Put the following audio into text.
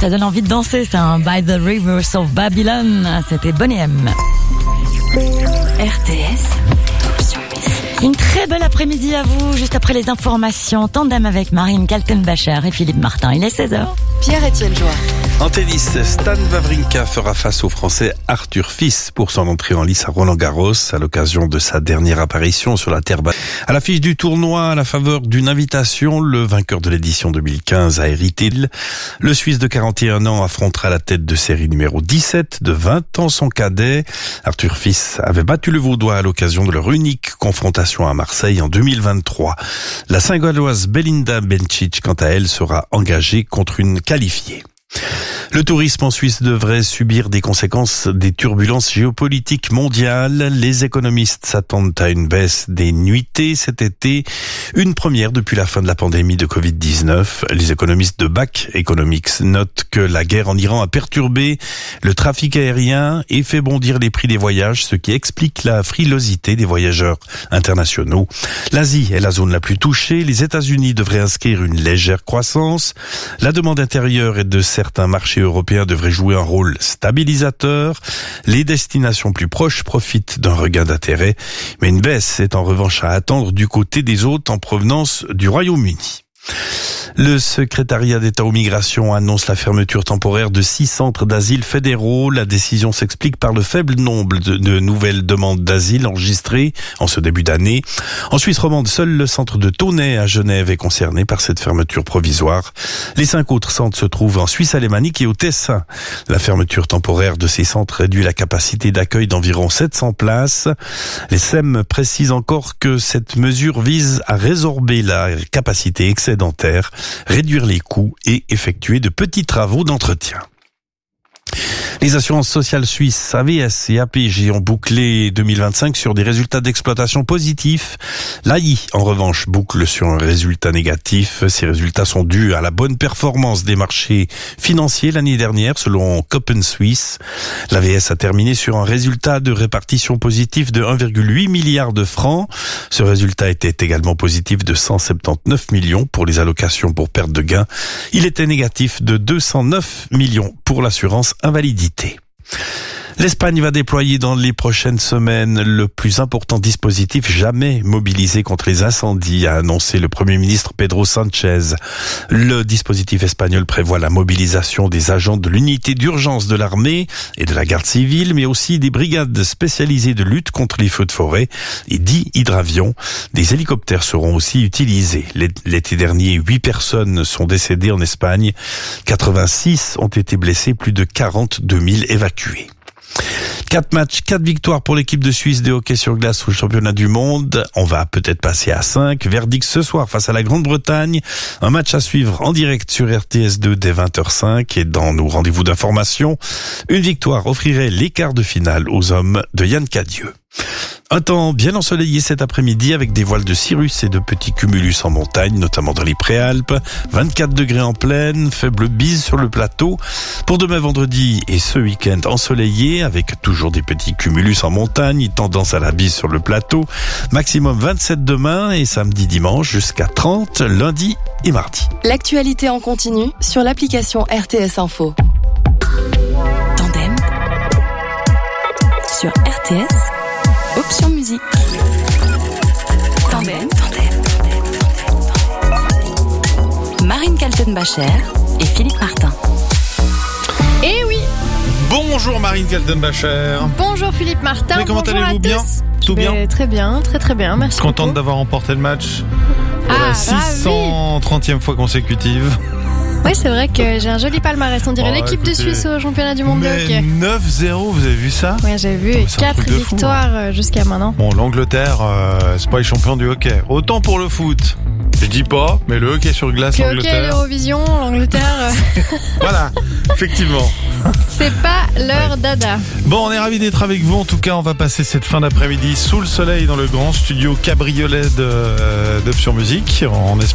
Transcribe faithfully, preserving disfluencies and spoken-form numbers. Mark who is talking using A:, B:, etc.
A: ça donne envie de danser, c'est un By the Rivers of Babylon. C'était Boney M.
B: R T S.
A: Une très belle après-midi à vous, juste après les informations, tandem avec Marine Kaltenbacher et Philippe Martin. Il est seize heures.
B: Pierre-Étienne Joie.
C: En tennis, Stan Wawrinka fera face au Français Arthur Fils pour son entrée en lice à Roland-Garros à l'occasion de sa dernière apparition sur la terre battue. À l'affiche du tournoi, à la faveur d'une invitation, le vainqueur de l'édition deux mille quinze a hérité. Le Suisse de quarante et un ans affrontera la tête de série numéro dix-sept de vingt ans son cadet. Arthur Fils avait battu le Vaudois à l'occasion de leur unique confrontation à Marseille en deux mille vingt-trois. La Saint-Galloise Belinda Bencic, quant à elle, sera engagée contre une qualifiée. Le tourisme en Suisse devrait subir des conséquences des turbulences géopolitiques mondiales. Les économistes s'attendent à une baisse des nuitées cet été, une première depuis la fin de la pandémie de covid dix-neuf. Les économistes de B A C Economics notent que la guerre en Iran a perturbé le trafic aérien et fait bondir les prix des voyages, ce qui explique la frilosité des voyageurs internationaux. L'Asie est la zone la plus touchée. Les États-Unis devraient inscrire une légère croissance. La demande intérieure et de certains marchés européens devrait jouer un rôle stabilisateur. Les destinations plus proches profitent d'un regain d'intérêt, mais une baisse est en revanche à attendre du côté des hôtes en provenance du Royaume-Uni. Le secrétariat d'État aux migrations annonce la fermeture temporaire de six centres d'asile fédéraux. La décision s'explique par le faible nombre de, de nouvelles demandes d'asile enregistrées en ce début d'année. En Suisse romande, seul le centre de Tonnay à Genève est concerné par cette fermeture provisoire. Les cinq autres centres se trouvent en Suisse alémanique et au Tessin. La fermeture temporaire de ces centres réduit la capacité d'accueil d'environ sept cents places. Les S E M précisent encore que cette mesure vise à résorber la capacité excédentaire, réduire les coûts et effectuer de petits travaux d'entretien. Les assurances sociales suisses A V S et A P G ont bouclé deux mille vingt-cinq sur des résultats d'exploitation positifs. L'A I, en revanche, boucle sur un résultat négatif. Ces résultats sont dus à la bonne performance des marchés financiers l'année dernière, selon Copen Suisse. L'A V S a terminé sur un résultat de répartition positif de un virgule huit milliard de francs. Ce résultat était également positif de cent soixante-dix-neuf millions pour les allocations pour perte de gain. Il était négatif de deux cent neuf millions pour l'assurance invalidité. L'Espagne va déployer dans les prochaines semaines le plus important dispositif jamais mobilisé contre les incendies, a annoncé le Premier ministre Pedro Sánchez. Le dispositif espagnol prévoit la mobilisation des agents de l'unité d'urgence de l'armée et de la garde civile, mais aussi des brigades spécialisées de lutte contre les feux de forêt et dix hydravions. Des hélicoptères seront aussi utilisés. L'été dernier, huit personnes sont décédées en Espagne. quatre-vingt-six ont été blessées, plus de quarante-deux mille évacués. Quatre matchs, quatre victoires pour l'équipe de Suisse de hockey sur glace au championnat du monde. On va peut-être passer à cinq. Verdict ce soir face à la Grande-Bretagne. Un match à suivre en direct sur R T S deux dès vingt heures cinq. Et dans nos rendez-vous d'information, une victoire offrirait les quarts de finale aux hommes de Yann Cadieux. Un temps bien ensoleillé cet après-midi avec des voiles de cirrus et de petits cumulus en montagne, notamment dans les Préalpes. vingt-quatre degrés en plaine, faible bise sur le plateau. Pour demain vendredi et ce week-end ensoleillé avec toujours des petits cumulus en montagne, tendance à la bise sur le plateau. Maximum vingt-sept demain et samedi dimanche jusqu'à trente lundi et mardi.
B: L'actualité en continu sur l'application R T S Info.
A: Tandem
B: Sur R T S. Option musique. Tandem. Tandem. Marine Kaltenbacher et Philippe Martin.
D: Eh oui.
E: Bonjour Marine Kaltenbacher.
D: Bonjour Philippe Martin.
E: Mais comment
D: bonjour
E: allez-vous?
D: à
E: Bien?
D: tous.
E: Tout bien?
D: Très bien, très très bien, merci.
E: Contente
D: beaucoup.
E: d'avoir remporté le match pour
D: Ah,
E: la six cent trentième fois consécutive.
D: Oui, c'est vrai que j'ai un joli palmarès. On dirait
E: Oh,
D: l'équipe de
E: écoutez,
D: Suisse au championnat du monde de
E: Mais
D: hockey.
E: neuf zéro, vous avez vu ça?
D: Ouais, j'ai vu.
E: mais c'est un
D: quatre
E: truc de fou,
D: victoires euh, jusqu'à maintenant.
E: Bon, l'Angleterre, euh, c'est pas les champions du hockey. Autant pour le foot. Je dis pas, mais le hockey sur glace,
D: Que hockey,
E: l'Angleterre.
D: l'Eurovision, l'Angleterre, euh,
E: Voilà, effectivement.
D: c'est pas leur dada.
E: Bon, on est ravis d'être avec vous. En tout cas, on va passer cette fin d'après-midi sous le soleil dans le grand studio cabriolet de, euh, d'Option Musique. En